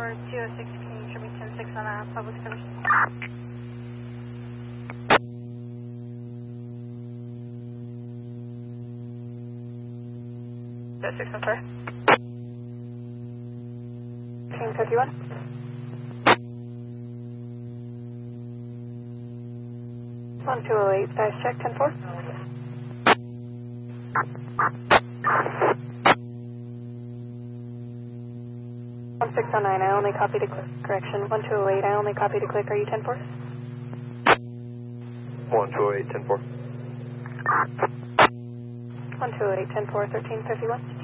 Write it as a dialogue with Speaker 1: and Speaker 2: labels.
Speaker 1: Tower 206, can you show me 10-6 on a public service? That's 6, I'm sorry. 1551. 1208, guys, check 10-4. 1609, I only copied a click. Correction, 1208, I only copied a click. Are you 10-4?
Speaker 2: 1208, 10-4.
Speaker 1: 1208, 10-4, 1351.